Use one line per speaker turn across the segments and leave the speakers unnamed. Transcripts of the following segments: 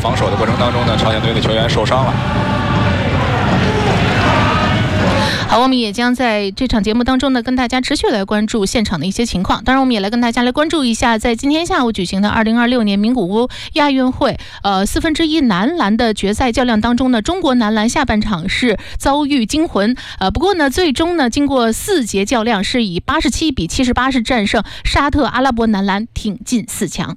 防守的过程当中呢，朝鲜队的球员受伤了。
好，我们也将在这场节目当中呢，跟大家持续来关注现场的一些情况。当然，我们也来跟大家来关注一下，在今天下午举行的2026年名古屋亚运会1/4男篮的决赛较量当中呢，中国男篮下半场是遭遇惊魂，不过呢，最终呢，经过4节较量，是以87比78是战胜沙特阿拉伯男篮，挺进4强。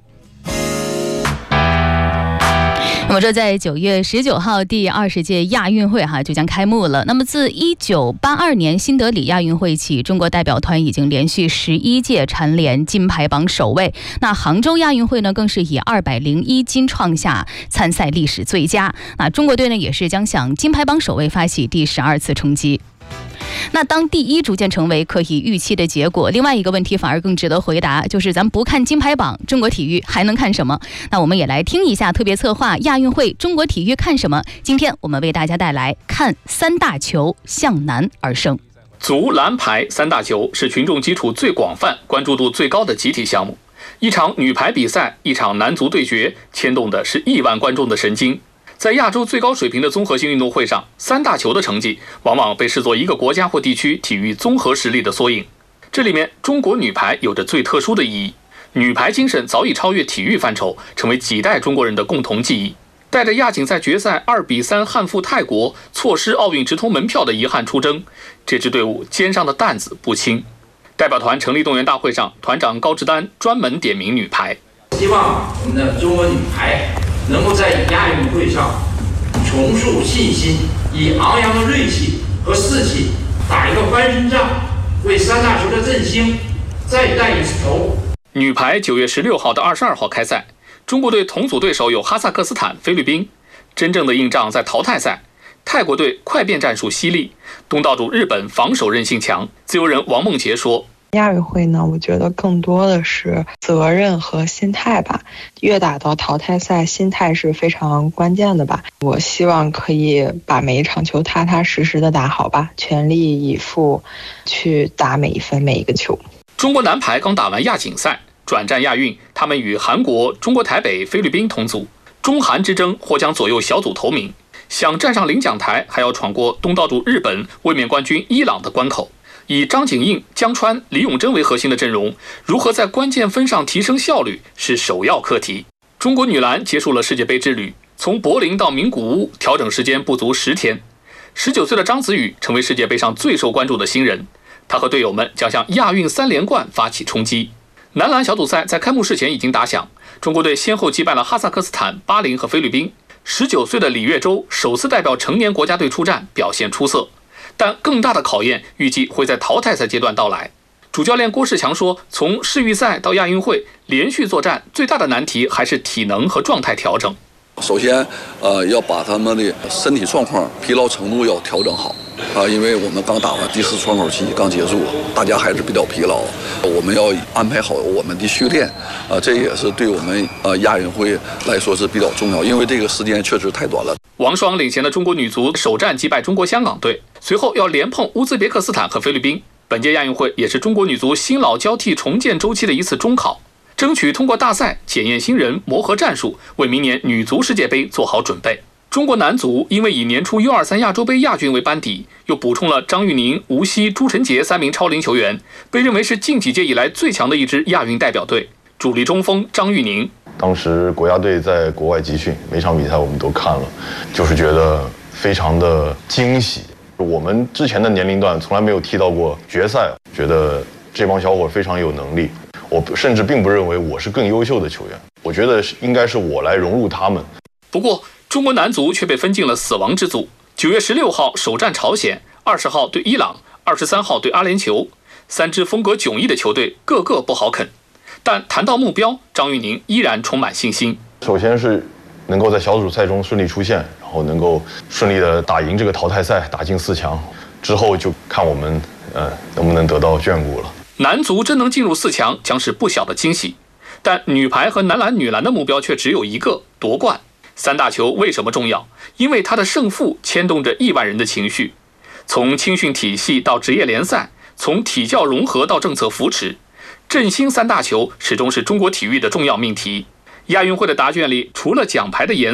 那么这在9月19号第20届亚运会就将开幕了。那么自1982年新德里亚运会起，中国代表团已经连续11届蝉联金牌榜首位。那杭州亚运会呢，更是以201金创下参赛历史最佳。那中国队呢，也是将向金牌榜首位发起第12次冲击。那当第一逐渐成为可以预期的结果，另外一个问题反而更值得回答，就是咱不看金牌榜，中国体育还能看什么？那我们也来听一下特别策划亚运会中国体育看什么。今天我们为大家带来看三大球向南而生。
足、篮、排三大球是群众基础最广泛、关注度最高的集体项目。一场女排比赛，一场男足对决，牵动的是亿万观众的神经。在亚洲最高水平的综合性运动会上，三大球的成绩往往被视作一个国家或地区体育综合实力的缩影。这里面，中国女排有着最特殊的意义。女排精神早已超越体育范畴，成为几代中国人的共同记忆。带着亚锦赛决赛2比3憾负泰国，错失奥运直通门票的遗憾出征，这支队伍肩上的担子不轻。代表团成立动员大会上，团长高志丹专门点名女排，
希望我们的中国女排能够在亚运会上重塑信心，以昂扬的锐气和士气打一个翻身仗，为三大球的振兴再带一次头。
女排9月16号到22号开赛，中国队同组对手有哈萨克斯坦、菲律宾。真正的硬仗在淘汰赛，泰国队快变战术犀利，东道主日本防守韧性强。自由人王梦洁说，
亚运会呢，我觉得更多的是责任和心态吧。越打到淘汰赛，心态是非常关键的吧。我希望可以把每一场球踏踏实实的打好吧，全力以赴去打每一分每一个球。
中国男排刚打完亚锦赛，转战亚运，他们与韩国、中国台北、菲律宾同组，中韩之争或将左右小组头名。想站上领奖台，还要闯过东道主日本、卫冕冠军伊朗的关口。以张景印、江川、李永珍为核心的阵容，如何在关键分上提升效率是首要课题。中国女篮结束了世界杯之旅，从柏林到名古屋，调整时间不足10天。19岁的张子宇成为世界杯上最受关注的新人，他和队友们将向亚运3连冠发起冲击。男篮小组赛在开幕式前已经打响，中国队先后击败了哈萨克斯坦、巴林和菲律宾。19岁的李月洲首次代表成年国家队出战，表现出色。但更大的考验预计会在淘汰赛阶段到来。主教练郭士强说，从世预赛到亚运会连续作战，最大的难题还是体能和状态调整。
首先，要把他们的身体状况、疲劳程度要调整好因为我们刚打完第4窗口期刚结束，大家还是比较疲劳。我们要安排好我们的训练这也是对我们亚运会来说是比较重要，因为这个时间确实太短了。
王霜领衔的中国女足首战击败中国香港队，随后要连碰乌兹别克斯坦和菲律宾。本届亚运会也是中国女足新老交替重建周期的一次中考，争取通过大赛检验新人、磨合战术，为明年女足世界杯做好准备。中国男足因为以年初 U23 亚洲杯亚军为班底，又补充了张玉宁、吴曦、朱晨杰3名超龄球员，被认为是近几届以来最强的一支亚运代表队。主力中锋张玉宁，
当时国家队在国外集训，每场比赛我们都看了，就是觉得非常的惊喜。我们之前的年龄段从来没有踢到过决赛，觉得这帮小伙非常有能力。我甚至并不认为我是更优秀的球员，我觉得应该是我来融入他们。
不过中国男足却被分进了死亡之组。9月16号首战朝鲜，20号对伊朗，23号对阿联酋，3支风格迥异的球队个个不好啃。但谈到目标，张玉宁依然充满信心。
首先是能够在小组赛中顺利出现，然后能够顺利的打赢这个淘汰赛，打进4强，之后就看我们能不能得到眷顾了。
男足真能进入4强，将是不小的惊喜。但女排和男篮、女篮的目标却只有一个：夺冠。三大球为什么重要？因为它的胜负牵动着亿万人的情绪。从青训体系到职业联赛，从体教融合到政策扶持，振兴三大球始终是中国体育的重要命题。亚运会的答卷里，除了奖牌的颜